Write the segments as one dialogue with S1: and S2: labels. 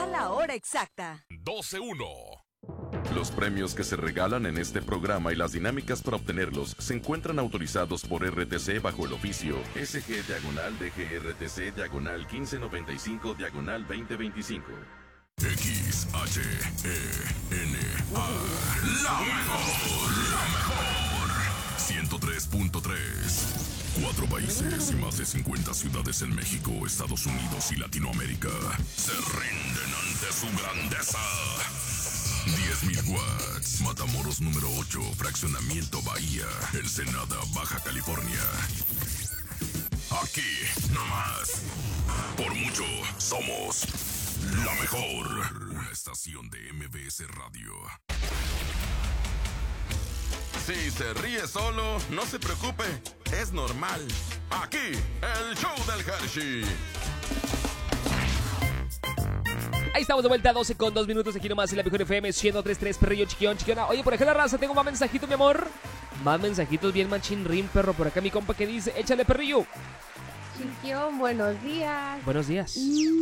S1: la hora exacta.
S2: 12:01. Los premios que se regalan en este programa y las dinámicas para obtenerlos se encuentran autorizados por RTC bajo el oficio SG/DGRTC/1595/2025. XHENA. La mejor. 103.3. 4 países y más de 50 ciudades en México, Estados Unidos y Latinoamérica se rinden ante su grandeza. 10,000 watts. Matamoros número 8, Fraccionamiento Bahía, Ensenada, Baja California. Aquí, nomás. Por mucho, somos la mejor estación de MBS Radio. Si se ríe solo, no se preocupe, es normal. Aquí, el show del Hershey.
S3: Ahí estamos de vuelta, 12:02 aquí nomás en la mejor FM 103.3, perrillo, chiquiona. Oye, por acá la raza, tengo más mensajitos, mi amor. Más mensajitos bien machín rin, perro. Por acá mi compa que dice, échale, perrillo.
S4: Chiquión, buenos días.
S3: Buenos días.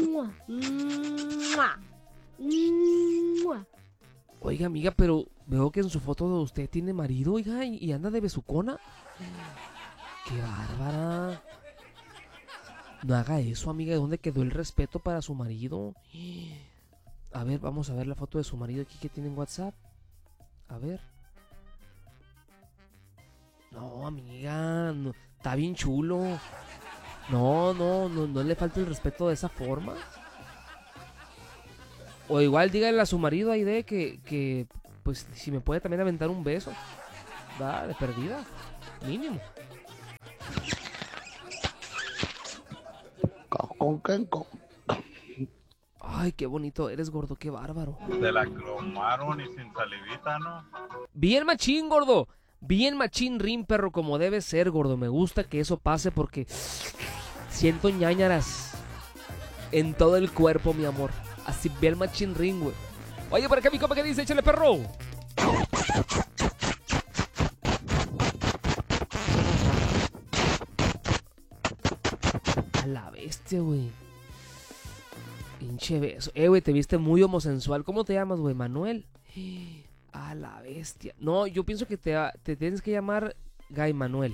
S3: Oiga, amiga, pero veo que en su foto de usted tiene marido, oiga, y anda de besucona. ¡Qué bárbara! No haga eso, amiga. ¿De dónde quedó el respeto para su marido? A ver, vamos a ver la foto de su marido aquí que tiene en WhatsApp. A ver. No, amiga, no, está bien chulo. No le falta el respeto de esa forma. O igual díganle a su marido ahí de que pues si me puede también aventar un beso. Va, de perdida. Mínimo. Ay, qué bonito eres, gordo, qué bárbaro.
S5: Se la cromaron y sin salivita, ¿no?
S3: Bien machín, gordo. Bien machín rin, perro, como debe ser, gordo. Me gusta que eso pase porque siento ñañaras en todo el cuerpo, mi amor. Así bien machín rin, güey. Oye, por acá mi compa que dice, échale, perro. A la bestia, güey. Pinche beso. Güey, te viste muy homosensual. ¿Cómo te llamas, güey? ¿Manuel? A la bestia. No, yo pienso que te tienes que llamar Guy Manuel.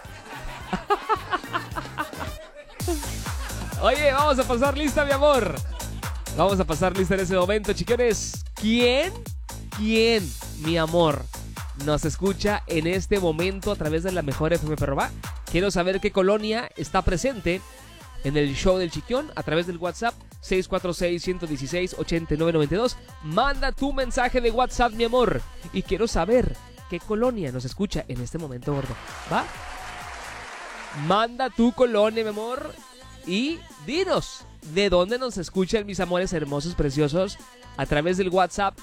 S3: Oye, vamos a pasar lista, mi amor. Vamos a pasar lista en ese momento, chiquiones. ¿Quién, mi amor, nos escucha en este momento a través de la mejor FM, perro? Va. Quiero saber qué colonia está presente en el show del Chiquión a través del WhatsApp 646-116-8992. Manda tu mensaje de WhatsApp, mi amor. Y quiero saber qué colonia nos escucha en este momento, gordo. ¿Va? Manda tu colonia, mi amor. Y dinos de dónde nos escuchan, mis amores hermosos, preciosos, a través del WhatsApp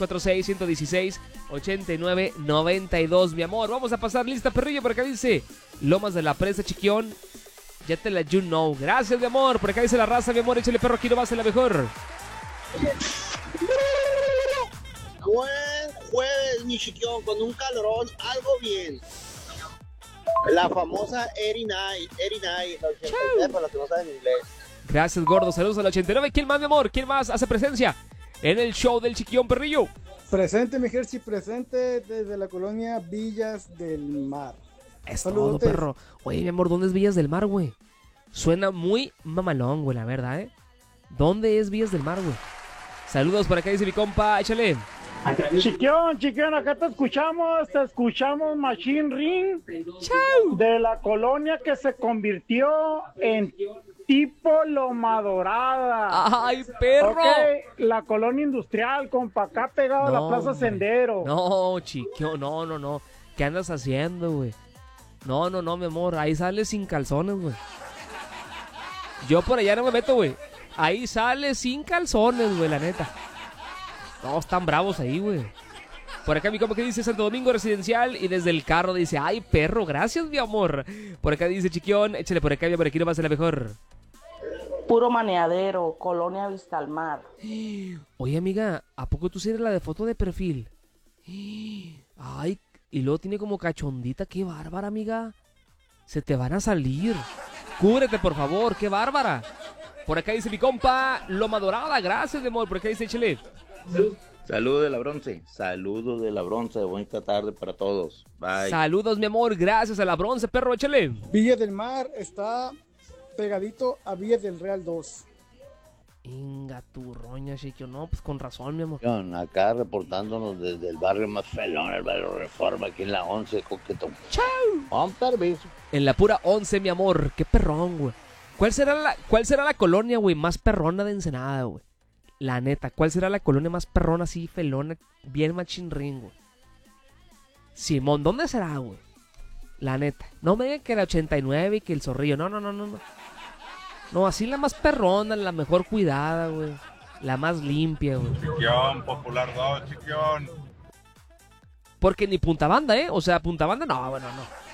S3: 646-116-8992, mi amor. Vamos a pasar lista, perrillo. Por acá dice Lomas de la Presa, Chiquión. Ya te la you know. Gracias, mi amor. Por acá dice la raza, mi amor. Échale, perro, aquí no vas a la mejor.
S6: Buen jueves, mi Chiquión, con un calorón, algo bien. La famosa Eri Night, la 89, para los que no saben inglés.
S3: Gracias, gordo. Saludos al 89. ¿Quién más, mi amor? ¿Quién más hace presencia en el show del Chiquión, perrillo?
S7: Presente, mi Hershey, presente desde la colonia Villas del Mar.
S3: Es todo, perro. Oye, mi amor, ¿dónde es Villas del Mar, güey? Suena muy mamalón, güey, la verdad, ¿eh? ¿Dónde es Villas del Mar, güey? Saludos por acá, dice mi compa. Échale.
S8: Chiquión, acá te escuchamos Machine Ring. ¡Chau! De la colonia que se convirtió en tipo Loma Dorada.
S3: ¡Ay, perro!
S8: Okay, la colonia industrial, compa, acá pegado a la Plaza Sendero.
S3: No, Chiquión, no. ¿Qué andas haciendo, güey? No, mi amor, ahí sales sin calzones, güey. Yo por allá no me meto, güey. Ahí sales sin calzones, güey, la neta. No, están bravos ahí, güey. Por acá mi compa que dice Santo Domingo Residencial y desde el carro dice, ay, perro, gracias, mi amor. Por acá dice Chiquión, échale por acá, por aquí no va a ser la mejor.
S9: Puro Maneadero, Colonia Vista al Mar.
S3: Oye, amiga, ¿a poco tú sí eres la de foto de perfil? Ay, y luego tiene como cachondita, qué bárbara, amiga. Se te van a salir. Cúbrete, por favor, qué bárbara. Por acá dice mi compa Loma Dorada. Gracias, mi amor. Por acá dice Chile.
S6: Saludos de la bronce. Saludos de la bronce. Bonita tarde para todos. Bye.
S3: Saludos, mi amor. Gracias a la bronce, perro. Échale.
S7: Villa del Mar está pegadito a Villa del Real 2.
S3: Inga tu roña, chiquio. No, pues con razón, mi amor.
S6: Acá reportándonos desde el barrio más felón, el barrio Reforma, aquí en la 11, Coquetón.
S3: ¡Chau!
S6: Un permiso.
S3: En la pura 11, mi amor. Qué perrón, güey. ¿Cuál será la colonia, güey, más perrona de Ensenada, güey? La neta, ¿cuál será la colonia más perrona, así, felona, bien machinrín, güey? Simón, ¿dónde será, güey? La neta. No me digan que la 89 y que el Zorrillo. No. No, así la más perrona, la mejor cuidada, güey. La más limpia, güey.
S5: Chiquión, Popular 2, Chiquión.
S3: Porque ni Punta Banda, ¿eh? O sea, Punta Banda, no, bueno,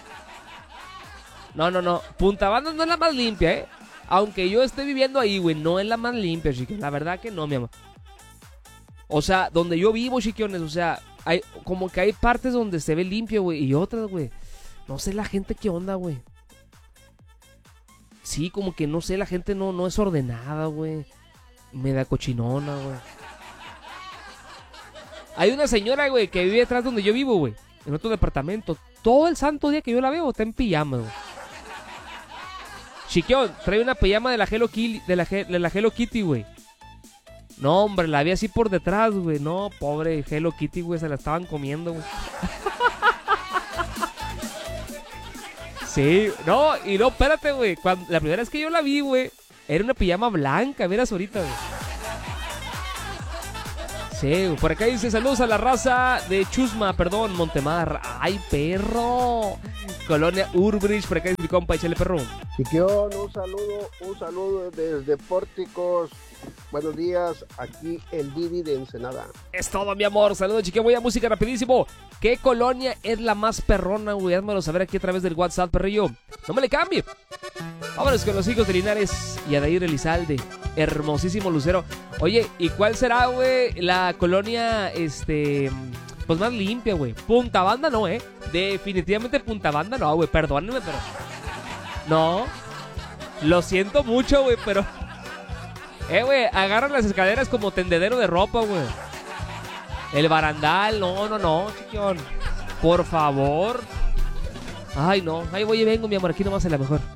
S3: no. No. Punta Banda no es la más limpia, ¿eh? Aunque yo esté viviendo ahí, güey, no es la más limpia, chiquiones. La verdad que no, mi amor. O sea, donde yo vivo, chiquiones, o sea, hay como que hay partes donde se ve limpio, güey, y otras, güey. No sé la gente qué onda, güey. Sí, como que no sé, la gente no es ordenada, güey. Me da cochinona, güey. Hay una señora, güey, que vive atrás donde yo vivo, güey. En otro departamento. Todo el santo día que yo la veo está en pijama, güey. Chiquión, trae una pijama de la Hello Kitty, de la Hello Kitty, güey. No, hombre, la vi así por detrás, güey. No, pobre Hello Kitty, güey, se la estaban comiendo, güey. Sí, no, y no, espérate, güey. La primera vez que yo la vi, güey, era una pijama blanca, miras ahorita, güey. Sí, güey. Por acá dice, saludos a la raza de Chusma, perdón, Montemar. Ay, perro. Colonia Urbridge, por acá dice mi compa, échale, perro.
S1: Chiquión, un saludo desde Pórticos. Buenos días, aquí el Didi de Ensenada.
S3: Es todo, mi amor. Saludos, chiquión. Voy a música rapidísimo. ¿Qué colonia es la más perrona, güey? Házmelo saber aquí a través del WhatsApp, perrillo. No me le cambie. Vámonos con los hijos de Linares y Adair Elizalde. Hermosísimo Lucero. Oye, ¿y cuál será, güey, la colonia, pues más limpia, güey? Punta Banda no, Definitivamente Punta Banda no, güey. Perdónenme, pero... No. Lo siento mucho, güey, pero... güey, agarran las escaleras como tendedero de ropa, güey. El barandal, no, chiquión. Por favor. Ay, no. Ahí voy y vengo, mi amor. Aquí nomás es la mejor.